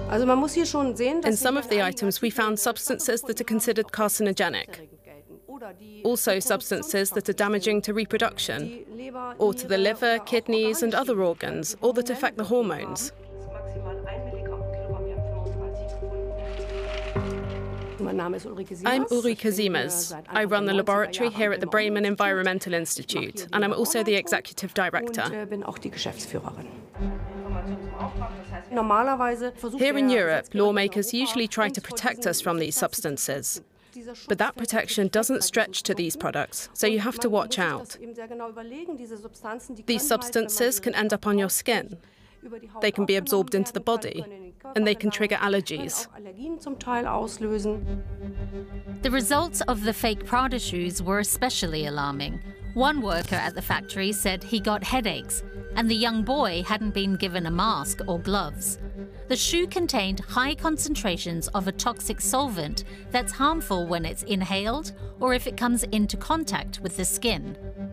In some of the items, we found substances that are considered carcinogenic, also substances that are damaging to reproduction, or to the liver, kidneys, and other organs, or that affect the hormones. I'm Ulrike Siemers. I run the laboratory here at the Bremen Environmental Institute, and I'm also the executive director. Here in Europe, lawmakers usually try to protect us from these substances. But that protection doesn't stretch to these products, so you have to watch out. These substances can end up on your skin. They can be absorbed into the body, and they can trigger allergies. The results of the fake Prada shoes were especially alarming. One worker at the factory said he got headaches, and the young boy hadn't been given a mask or gloves. The shoe contained high concentrations of a toxic solvent that's harmful when it's inhaled or if it comes into contact with the skin.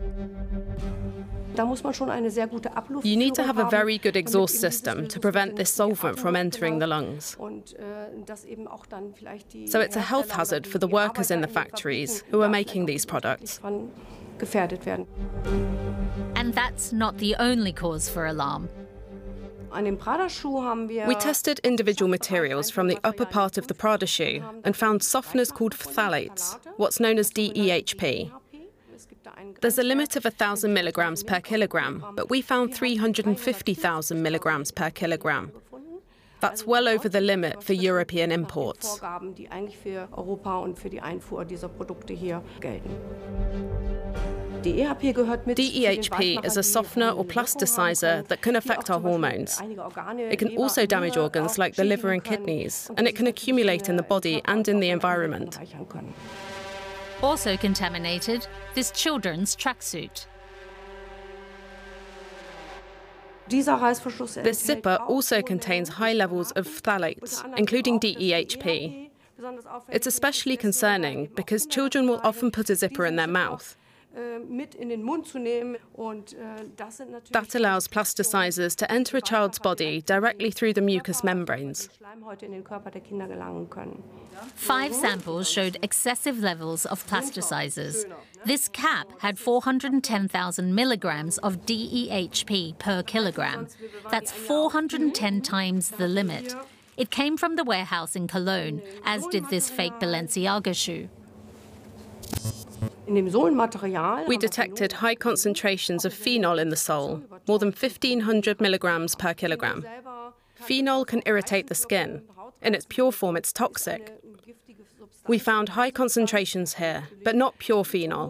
You need to have a very good exhaust system to prevent this solvent from entering the lungs. So it's a health hazard for the workers in the factories who are making these products. And that's not the only cause for alarm. We tested individual materials from the upper part of the Prada shoe and found softeners called phthalates, what's known as DEHP. There's a limit of 1,000 milligrams per kilogram, but we found 350,000 milligrams per kilogram. That's well over the limit for European imports. DEHP is a softener or plasticizer that can affect our hormones. It can also damage organs like the liver and kidneys, and it can accumulate in the body and in the environment. Also contaminated, this children's tracksuit. This zipper also contains high levels of phthalates, including DEHP. It's especially concerning because children will often put a zipper in their mouth. That allows plasticizers to enter a child's body directly through the mucous membranes. 5 samples showed excessive levels of plasticizers. This cap had 410,000 milligrams of DEHP per kilogram. That's 410 times the limit. It came from the warehouse in Cologne, as did this fake Balenciaga shoe. We detected high concentrations of phenol in the sole, more than 1,500 milligrams per kilogram. Phenol can irritate the skin. In its pure form, it's toxic. We found high concentrations here, but not pure phenol.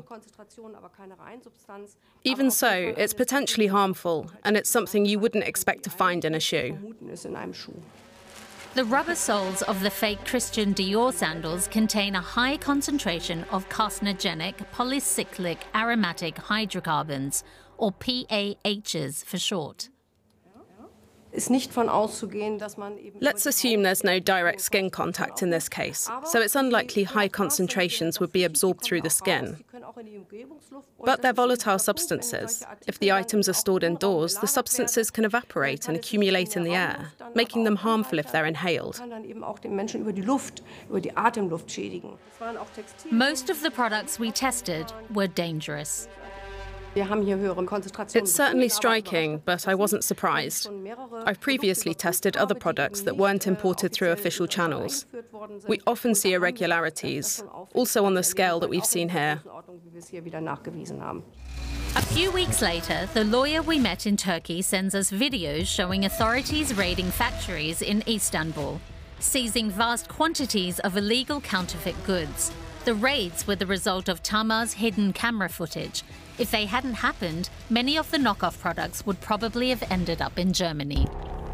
Even so, it's potentially harmful, and it's something you wouldn't expect to find in a shoe. The rubber soles of the fake Christian Dior sandals contain a high concentration of carcinogenic polycyclic aromatic hydrocarbons, or PAHs for short. Let's assume there's no direct skin contact in this case, so it's unlikely high concentrations would be absorbed through the skin. But they're volatile substances. If the items are stored indoors, the substances can evaporate and accumulate in the air, making them harmful if they're inhaled. Most of the products we tested were dangerous. It's certainly striking, but I wasn't surprised. I've previously tested other products that weren't imported through official channels. We often see irregularities, also on the scale that we've seen here. A few weeks later, the lawyer we met in Turkey sends us videos showing authorities raiding factories in Istanbul, seizing vast quantities of illegal counterfeit goods. The raids were the result of Tamar's hidden camera footage. If they hadn't happened, many of the knockoff products would probably have ended up in Germany.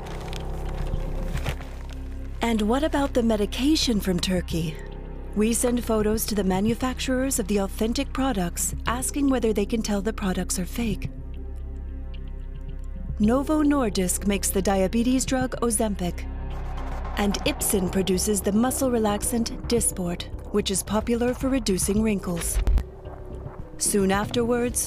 And what about the medication from Turkey? We send photos to the manufacturers of the authentic products, asking whether they can tell the products are fake. Novo Nordisk makes the diabetes drug Ozempic. And Ipsen produces the muscle relaxant Dysport, which is popular for reducing wrinkles. Soon afterwards,